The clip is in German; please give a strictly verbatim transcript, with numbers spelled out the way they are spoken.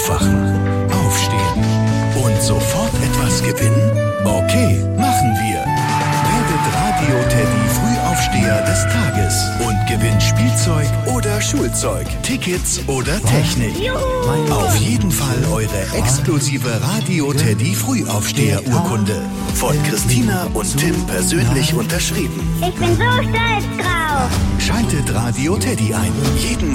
Aufwachen, aufstehen und sofort etwas gewinnen? Okay, machen wir. Werdet Radio Teddy Frühaufsteher des Tages und gewinnt Spielzeug oder Schulzeug, Tickets oder Technik. Juhu. Auf jeden Fall eure exklusive Radio Teddy Frühaufsteher-Urkunde. Von Christina und Tim persönlich unterschrieben. Ich bin so stolz drauf. Schaltet Radio Teddy ein. Jeden